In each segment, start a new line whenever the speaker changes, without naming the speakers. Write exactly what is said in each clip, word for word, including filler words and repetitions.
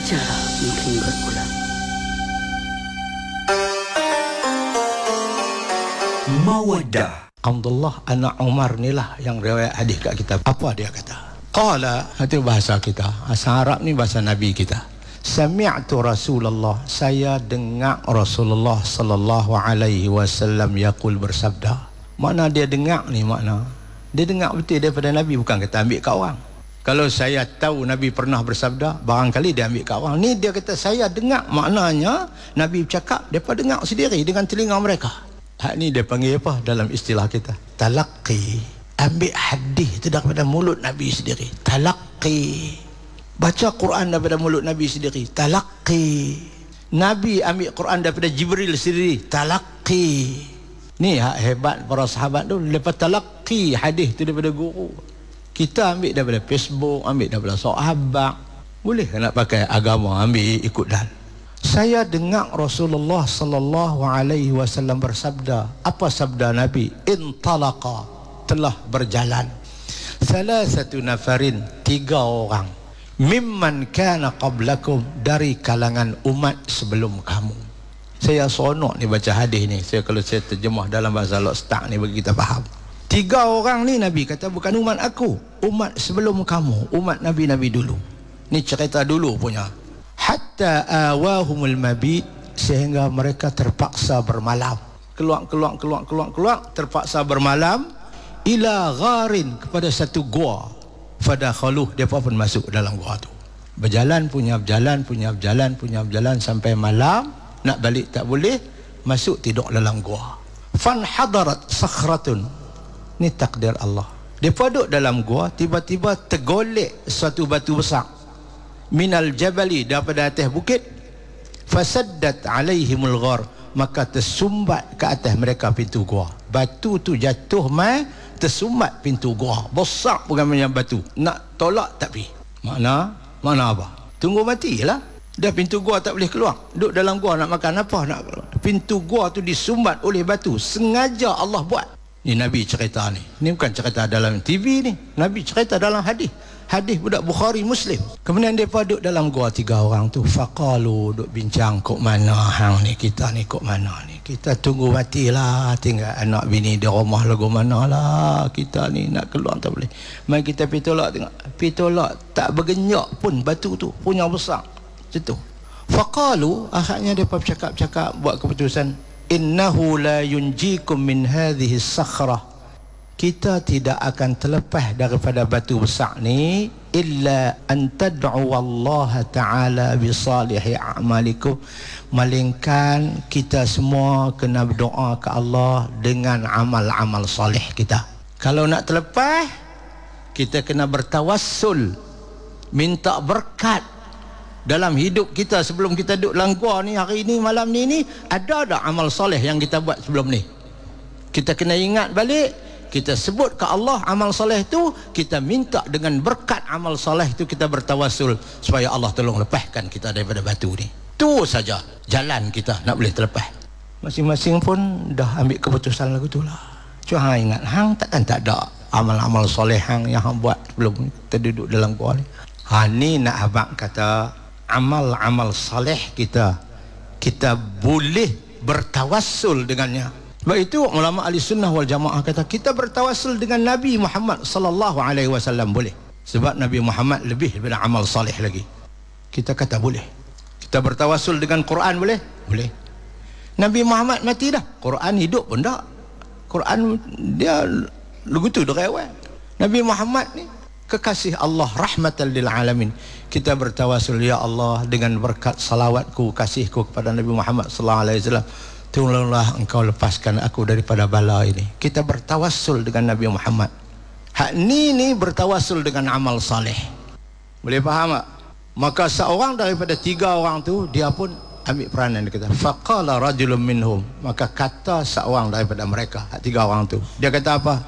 Cara menghibur bulan.
Mawaddah. Abdullah anak Umar ni lah yang riwayat hadis kat kita. Apa dia kata? Qala, itu bahasa kita. Bahasa Arab ni bahasa Nabi kita. Sami'tu Rasulullah, saya dengar Rasulullah sallallahu alaihi wasallam yaqul, bersabda. Makna dia dengar ni makna dia dengar betul daripada Nabi, bukan kata ambil kat orang. Kalau saya tahu Nabi pernah bersabda, barangkali dia ambil kat orang. Ni dia kata saya dengar, maknanya Nabi bercakap, depa dengar sendiri dengan telinga mereka. Hak ni dia panggil apa dalam istilah kita? Talaqqi. Ambil hadis itu daripada mulut Nabi sendiri. Talaqqi. Baca Quran daripada mulut Nabi sendiri. Talaqqi. Nabi ambil Quran daripada Jibril sendiri. Talaqqi. Ni hak hebat para sahabat tu, lepas talaqqi hadis tu daripada guru. Kita ambil daripada Facebook, ambil daripada sahabat. Boleh nak pakai agama, ambil ikut dan. Saya dengar Rasulullah sallallahu alaihi wasallam bersabda. Apa sabda Nabi? Intalaqa, telah berjalan. Salah satu nafarin, tiga orang. Mimman kana qablakum, dari kalangan umat sebelum kamu. Saya seronok ni baca hadis ni. Saya kalau saya terjemah dalam bahasa Al-Ustaz ni bagi kita faham. Tiga orang ni Nabi kata bukan umat aku, umat sebelum kamu, umat Nabi-Nabi dulu. Ni cerita dulu punya. Hatta awahumul mabit, sehingga mereka terpaksa bermalam. Keluar keluar keluar keluar keluar terpaksa bermalam ila gharin, kepada satu gua. Fadakhaluh, depa pun masuk dalam gua tu. Berjalan punya berjalan punya berjalan punya berjalan sampai malam, nak balik tak boleh, masuk tidur dalam gua. Fan hadarat sakhratun, ni takdir Allah. Depa duduk dalam gua, tiba-tiba tergolek suatu batu besar. Minal jabali, daripada atas bukit. Fasaddat alaihimul ghar, maka tersumbat ke atas mereka pintu gua. Batu tu jatuh mai, tersumbat pintu gua. Besar bukan macam batu. Nak tolak tak pergi. Makna, makna apa? Tunggu matilah. Dah pintu gua tak boleh keluar. Duduk dalam gua nak makan apa? Nak keluar. Pintu gua tu disumbat oleh batu. Sengaja Allah buat. Ni Nabi cerita ni. Ni bukan cerita dalam T V ni. Nabi cerita dalam hadis. Hadis budak Bukhari Muslim. Kemudian mereka duduk dalam gua tiga orang tu. Faqalu, duduk bincang kok mana hang ni, kita ni kok mana ni. Kita tunggu matilah, tinggal anak bini di rumah lagu mana lah. Kita ni nak keluar tak boleh. Mari kita pergi tolak tengok. Pergi tolak tak bergenyak pun batu tu, punya besar. Macam tu. Faqalu, akhirnya mereka bercakap-cakap buat keputusan. Innahu la yunjikum min hadhihi sakhrah, kita tidak akan terlepas daripada batu besar ni illa an tad'u Allah taala bi salihi a'malikum, melainkan kita semua kena berdoa ke Allah dengan amal-amal soleh kita. Kalau nak terlepas, kita kena bertawassul, minta berkat dalam hidup kita sebelum kita duduk dalam gua ni, hari ni, malam ni ni, ada tak amal soleh yang kita buat sebelum ni? Kita kena ingat balik, kita sebut ke Allah amal soleh tu, kita minta dengan berkat amal soleh tu, kita bertawassul supaya Allah tolong lepaskan kita daripada batu ni. Tu saja jalan kita nak boleh terlepas. Masing-masing pun dah ambil keputusan lagu tu lah. Cuma hang ingat, hang takkan tak ada amal-amal soleh hang yang hang buat sebelum kita duduk dalam gua ni. Ha, ni nak abang kata amal-amal soleh kita, kita boleh bertawassul dengannya. Sebab itu ulama ahli sunnah wal jamaah kata kita bertawassul dengan Nabi Muhammad sallallahu alaihi wasallam boleh. Sebab Nabi Muhammad lebih daripada amal soleh lagi. Kita kata boleh. Kita bertawassul dengan Quran boleh? Boleh. Nabi Muhammad mati dah, Quran hidup pun tak. Quran dia lugu tu dah rewel. Nabi Muhammad ni kekasih Allah, rahmatan lil alamin. Kita bertawassul, ya Allah, dengan berkat salawatku, kasihku kepada Nabi Muhammad sallallahu alaihi wasallam, tolonglah engkau lepaskan aku daripada bala ini. Kita bertawassul dengan Nabi Muhammad. Hak ni ni bertawassul dengan amal saleh. Boleh faham tak? Maka seorang daripada tiga orang tu, dia pun ambil peranan. Dia kata, faqala rajulun minhum, maka kata seorang daripada mereka, hak tiga orang tu, dia kata apa?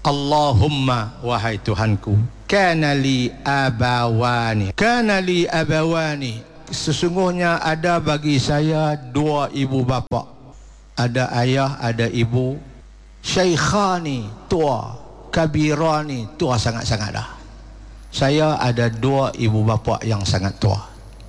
Allahumma, wahai Tuhanku, kana li abawani, kana li abawani, sesungguhnya ada bagi saya dua ibu bapa. Ada ayah, ada ibu. Syaikhani, tua. Kabirani, tua sangat-sangat dah. Saya ada dua ibu bapa yang sangat tua.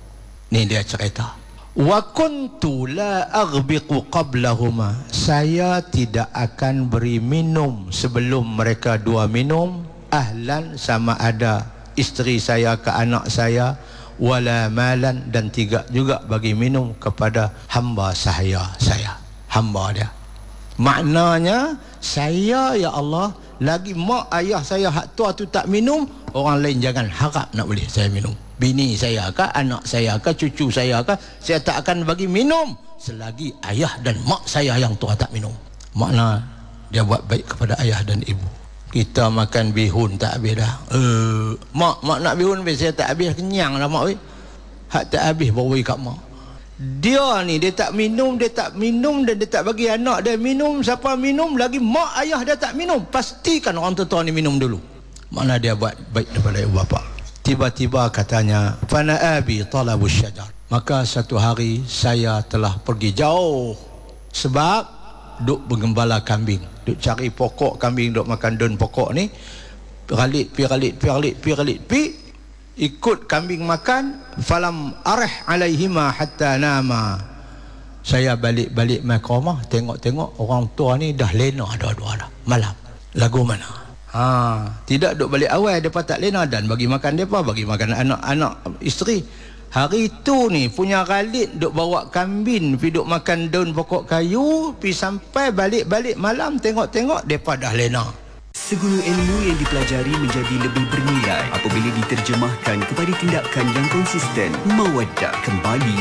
Ni dia cerita. Wa kuntu la aghbiqu qablahuma. Saya tidak akan beri minum sebelum mereka dua minum. Ahlan, sama ada isteri saya ke anak saya, wala malan, dan tiga juga bagi minum kepada hamba saya. Saya hamba dia. Maknanya saya, ya Allah, lagi mak ayah saya hak tua tu tak minum, orang lain jangan harap nak boleh saya minum. Bini saya ke, anak saya ke, cucu saya ke, saya tak akan bagi minum selagi ayah dan mak saya yang tua tak minum. Makna dia buat baik kepada ayah dan ibu. Kita makan bihun tak habis dah. Uh, mak, mak nak bihun habis, saya tak habis, kenyang lah mak. Weh. Hak tak habis bawa kat mak. Dia ni, dia tak minum, dia tak minum dan dia tak bagi anak dia minum. Siapa minum, lagi mak ayah dia tak minum. Pastikan orang tua ni minum dulu. Makna dia buat baik daripada ibu bapa. Tiba-tiba katanya, fana abi talabus syajar. Maka satu hari saya telah pergi jauh sebab duk bergembala kambing, duk cari pokok kambing, duk makan daun pokok ni. Ralit pi ralit pi ralit pi ralit pi, ikut kambing makan. Falam arih alaihima hatta nama. Saya balik-balik mai ke rumah, tengok-tengok orang tua ni dah lena dua-dua dah malam. Lagu mana? Ha, tidak duk balik awal, depa tak lena dan bagi makan depa, bagi makan anak-anak isteri. Hari tu ni punya Khalid duk bawa kambing pi duk makan daun pokok kayu, pi sampai balik-balik malam tengok-tengok depa dah lena.
Segala ilmu yang dipelajari menjadi lebih bernilai apabila diterjemahkan kepada tindakan yang konsisten. Mawaddah kembali